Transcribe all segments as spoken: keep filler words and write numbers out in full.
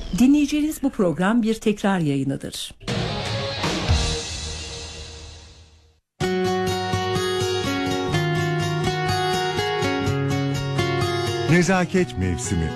Dinleyeceğiniz bu program bir tekrar yayınıdır. Nezaket Mevsimi.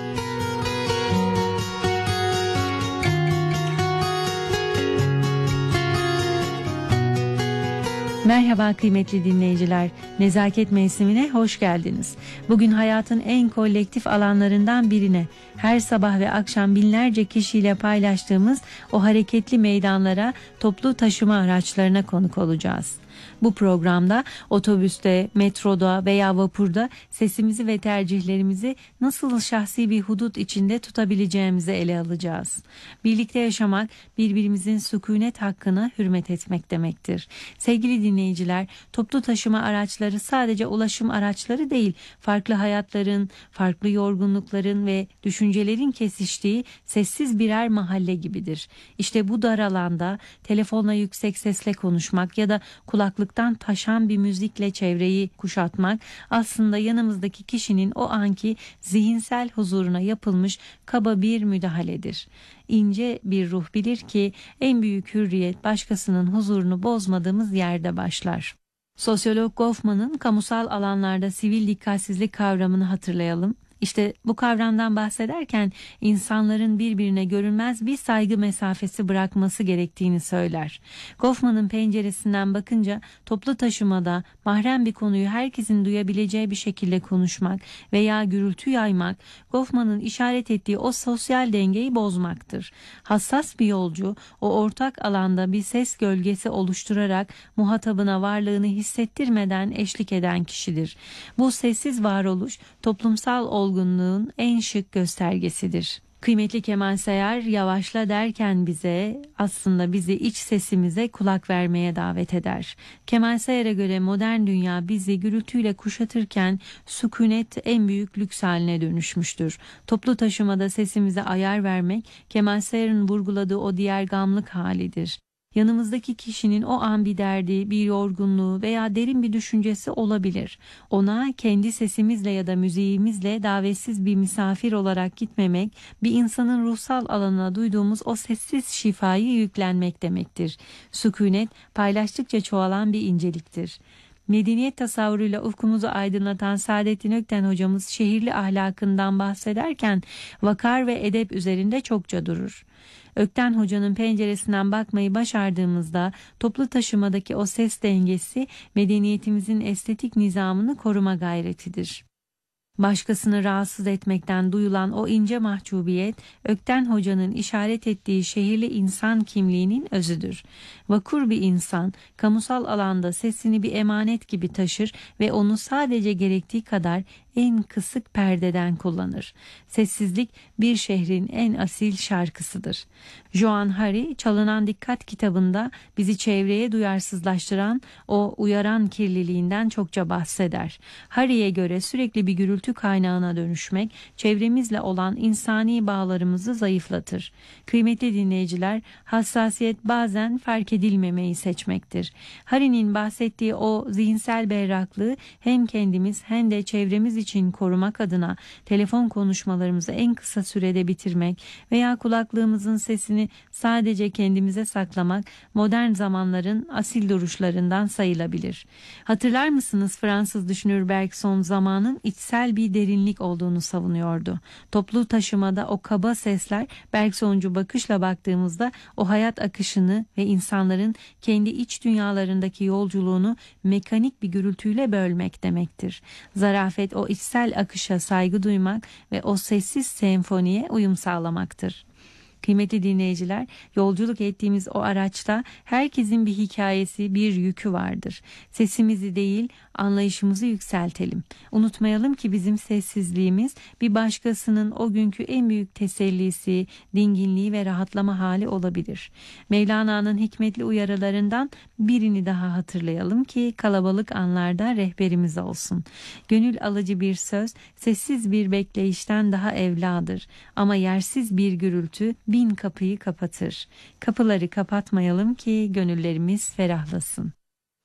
Merhaba kıymetli dinleyiciler, Nezaket Mevsimi'ne hoş geldiniz. Bugün hayatın en kolektif alanlarından birine, her sabah ve akşam binlerce kişiyle paylaştığımız o hareketli meydanlara, toplu taşıma araçlarına konuk olacağız. Bu programda otobüste, metroda veya vapurda sesimizi ve tercihlerimizi nasıl şahsi bir hudut içinde tutabileceğimizi ele alacağız. Birlikte yaşamak, birbirimizin sükunet hakkına hürmet etmek demektir. Sevgili dinleyiciler, toplu taşıma araçları sadece ulaşım araçları değil, farklı hayatların, farklı yorgunlukların ve düşüncelerin kesiştiği sessiz birer mahalle gibidir. İşte bu dar alanda telefonla yüksek sesle konuşmak ya da kulaklıktan taşan bir müzikle çevreyi kuşatmak aslında yanımızdaki kişinin o anki zihinsel huzuruna yapılmış kaba bir müdahaledir. İnce bir ruh bilir ki en büyük hürriyet başkasının huzurunu bozmadığımız yerde başlar. Sosyolog Goffman'ın kamusal alanlarda sivil dikkatsizlik kavramını hatırlayalım. İşte bu kavramdan bahsederken insanların birbirine görünmez bir saygı mesafesi bırakması gerektiğini söyler. Goffman'ın penceresinden bakınca toplu taşımada mahrem bir konuyu herkesin duyabileceği bir şekilde konuşmak veya gürültü yaymak, Goffman'ın işaret ettiği o sosyal dengeyi bozmaktır. Hassas bir yolcu o ortak alanda bir ses gölgesi oluşturarak muhatabına varlığını hissettirmeden eşlik eden kişidir. Bu sessiz varoluş toplumsal olgunluğun en şık göstergesidir. Kıymetli Kemal Sayar yavaşla derken bize aslında bizi iç sesimize kulak vermeye davet eder. Kemal Sayar'a göre modern dünya bizi gürültüyle kuşatırken sükunet en büyük lüks haline dönüşmüştür. Toplu taşımada sesimize ayar vermek Kemal Sayar'ın vurguladığı o diğer gamlık halidir. Yanımızdaki kişinin o an bir derdi, bir yorgunluğu veya derin bir düşüncesi olabilir. Ona kendi sesimizle ya da müziğimizle davetsiz bir misafir olarak gitmemek, bir insanın ruhsal alanına duyduğumuz o sessiz şifayı yüklenmek demektir. Sükunet paylaştıkça çoğalan bir inceliktir. Medeniyet tasavvuruyla ufkumuzu aydınlatan Saadettin Ökten hocamız şehirli ahlakından bahsederken vakar ve edep üzerinde çokça durur. Ökten hocanın penceresinden bakmayı başardığımızda toplu taşımadaki o ses dengesi medeniyetimizin estetik nizamını koruma gayretidir. Başkasını rahatsız etmekten duyulan o ince mahcubiyet, Ökten Hoca'nın işaret ettiği şehirli insan kimliğinin özüdür. Vakur bir insan, kamusal alanda sesini bir emanet gibi taşır ve onu sadece gerektiği kadar en kısık perdeden kullanır. Sessizlik bir şehrin en asil şarkısıdır. Joan Hari, Çalınan Dikkat kitabında bizi çevreye duyarsızlaştıran o uyaran kirliliğinden çokça bahseder. Hari'ye göre sürekli bir gürültü kaynağına dönüşmek, çevremizle olan insani bağlarımızı zayıflatır. Kıymetli dinleyiciler, hassasiyet bazen fark edilmemeyi seçmektir. Hari'nin bahsettiği o zihinsel berraklığı hem kendimiz hem de çevremiz için korumak adına telefon konuşmalarımızı en kısa sürede bitirmek veya kulaklığımızın sesini sadece kendimize saklamak modern zamanların asil duruşlarından sayılabilir. Hatırlar mısınız, Fransız düşünür Bergson zamanın içsel bir derinlik olduğunu savunuyordu. Toplu taşımada o kaba sesler Bergsoncu bakışla baktığımızda o hayat akışını ve insanların kendi iç dünyalarındaki yolculuğunu mekanik bir gürültüyle bölmek demektir. Zarafet o içsel akışa saygı duymak ve o sessiz senfoniye uyum sağlamaktır. Kıymetli dinleyiciler, yolculuk ettiğimiz o araçta herkesin bir hikayesi, bir yükü vardır. Sesimizi değil, anlayışımızı yükseltelim. Unutmayalım ki bizim sessizliğimiz bir başkasının o günkü en büyük tesellisi, dinginliği ve rahatlama hali olabilir. Mevlana'nın hikmetli uyarılarından birini daha hatırlayalım ki kalabalık anlarda rehberimiz olsun. Gönül alıcı bir söz, sessiz bir bekleyişten daha evladır. Ama yersiz bir gürültü bin kapıyı kapatır. Kapıları kapatmayalım ki gönüllerimiz ferahlasın.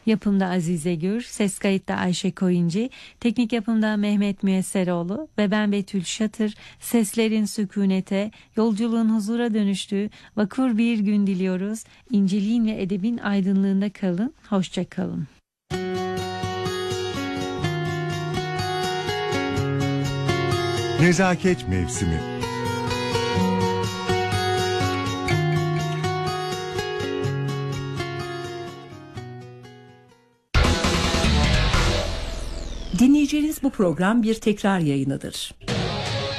Yapımda Azize Gür, ses kayıtta Ayşe Koyuncu, teknik yapımda Mehmet Müyesseroğlu ve ben Betül Şatır. Seslerin sükunete, yolculuğun huzura dönüştüğü vakur bir gün diliyoruz. İnceliğin ve edebin aydınlığında kalın, hoşça kalın. Nezaket Mevsimi. Dinleyeceğiniz bu program bir tekrar yayınıdır.